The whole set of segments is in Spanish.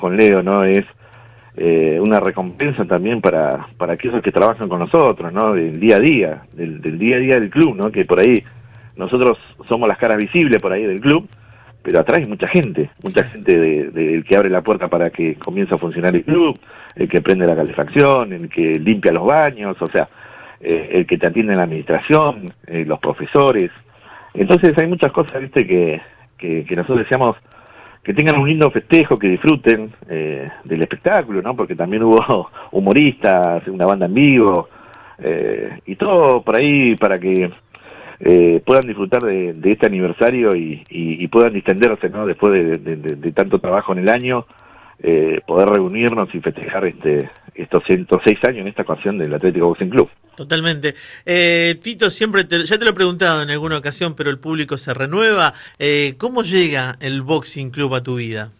con Leo, ¿no? Es una recompensa también para aquellos que trabajan con nosotros, ¿no? Del día a día, del día a día del club, ¿no? Que por ahí nosotros somos las caras visibles por ahí del club, pero atrás hay mucha gente el que abre la puerta para que comience a funcionar el club, el que prende la calefacción, el que limpia los baños, o sea, el que te atiende en la administración, los profesores. Entonces hay muchas cosas, viste, que nosotros deseamos que tengan un lindo festejo, que disfruten del espectáculo, ¿no? Porque también hubo humoristas, una banda en vivo, y todo por ahí para que puedan disfrutar de este aniversario y puedan distenderse, ¿no? Después de tanto trabajo en el año, poder reunirnos y festejar estos 106 años en esta ocasión del Atlético Boxing Club. Totalmente. Tito, ya te lo he preguntado en alguna ocasión, pero el público se renueva. ¿Cómo llega el Boxing Club a tu vida?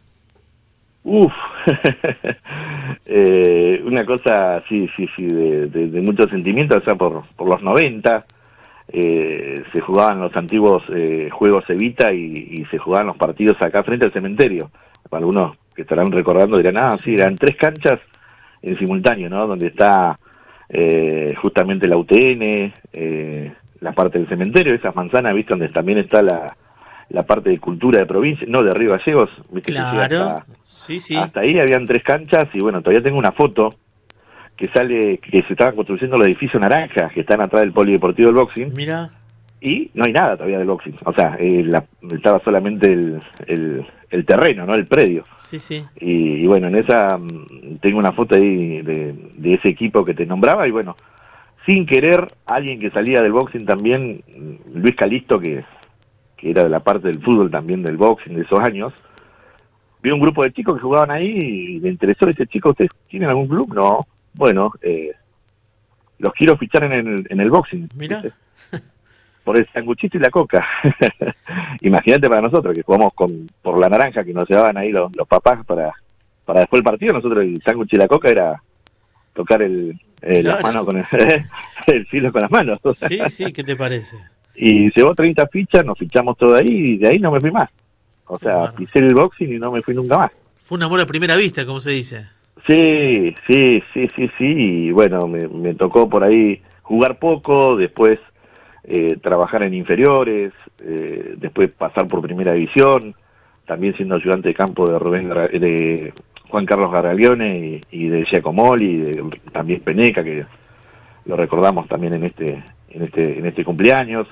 Una cosa, sí, de muchos sentimientos, o sea, por los 90, se jugaban los antiguos juegos Evita y se jugaban los partidos acá frente al cementerio. Algunos que estarán recordando dirán, sí, eran 3 canchas en simultáneo, ¿no? Donde está justamente la UTN, la parte del cementerio, esas manzanas, ¿viste? Donde también está la parte de cultura de provincia, no, de Río Gallegos, ¿viste? Claro, sí. Hasta ahí habían 3 canchas y bueno, todavía tengo una foto que sale que se estaba construyendo el edificio naranja, que están atrás del polideportivo del boxing. Mira. Y no hay nada todavía del boxing, o sea, estaba solamente el terreno, ¿no? El predio. Sí. Y bueno, en esa tengo una foto ahí de ese equipo que te nombraba, y bueno, sin querer, alguien que salía del boxing también, Luis Calisto, que era de la parte del fútbol también del boxing de esos años, vio un grupo de chicos que jugaban ahí y le interesó, ese chico, ¿ustedes tienen algún club? No, bueno, los quiero fichar en el boxing. Mira. Por el sanguchito y la coca. Imagínate para nosotros que jugamos por la naranja, que nos llevaban ahí los papás para después del partido. Nosotros el sándwich y la coca era tocar las manos con el filo con las manos. Sí, ¿qué te parece? Y llevó 30 fichas, nos fichamos todo ahí y de ahí no me fui más. O sea, pisé el boxing y no me fui nunca más. Fue un amor a primera vista, como se dice. Sí. Y bueno, me tocó por ahí jugar poco, después trabajar en inferiores, después pasar por primera división, también siendo ayudante de campo de Juan Carlos Garraglione y de Giacomoli, y también Peneca, que lo recordamos también en este cumpleaños,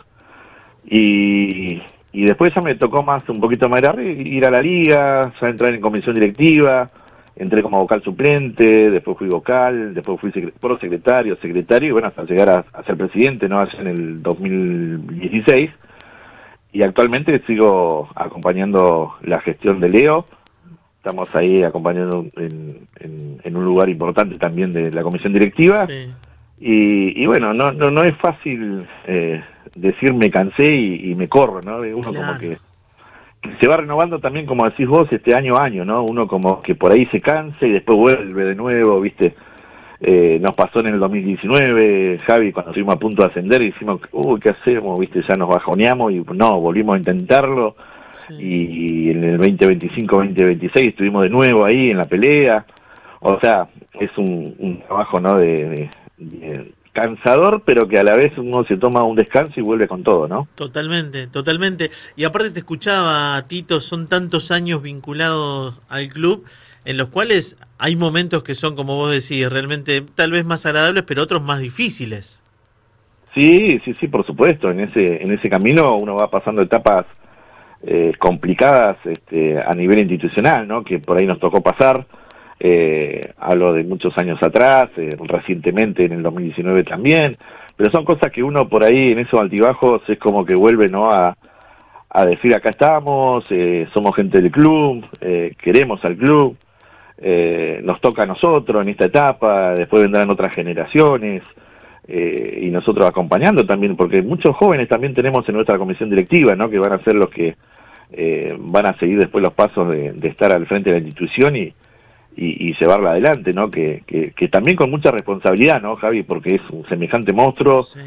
y después ya me tocó un poquito más ir a la liga, ya entrar en comisión directiva. Entré como vocal suplente, después fui vocal, después fui secretario, y bueno, hasta llegar a ser presidente, ¿no? Allá en el 2016. Y actualmente sigo acompañando la gestión de Leo. Estamos ahí acompañando en un lugar importante también de la comisión directiva. Sí. Y bueno, no es fácil decir me cansé y me corro, ¿no? Uno Claro. como que se va renovando también, como decís vos, año a año, ¿no? Uno como que por ahí se cansa y después vuelve de nuevo, ¿viste? Nos pasó en el 2019, Javi, cuando estuvimos a punto de ascender, y decimos, ¿qué hacemos? ¿Viste? Ya nos bajoneamos y no, volvimos a intentarlo. Sí. Y en el 2025, 2026 estuvimos de nuevo ahí en la pelea. O sea, es un trabajo, ¿no? de cansador, pero que a la vez uno se toma un descanso y vuelve con todo, ¿no? Totalmente. Y aparte te escuchaba, Tito, son tantos años vinculados al club, en los cuales hay momentos que son, como vos decís, realmente tal vez más agradables, pero otros más difíciles. Sí, por supuesto. En ese camino uno va pasando etapas complicadas a nivel institucional, ¿no? Que por ahí nos tocó pasar. Hablo de muchos años atrás, recientemente en el 2019 también, pero son cosas que uno por ahí en esos altibajos es como que vuelve, ¿no? a decir acá estamos, somos gente del club, queremos al club, nos toca a nosotros en esta etapa, después vendrán otras generaciones, y nosotros acompañando también, porque muchos jóvenes también tenemos en nuestra comisión directiva, ¿no? Que van a ser los que van a seguir después los pasos de estar al frente de la institución y llevarla adelante, ¿no? Que también con mucha responsabilidad, ¿no, Javi? Porque es un semejante monstruo, sí.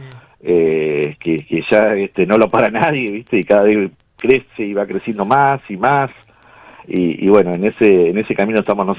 Que ya no lo para nadie, ¿viste? Y cada vez crece y va creciendo más y más. Y bueno, en ese camino estamos nosotros.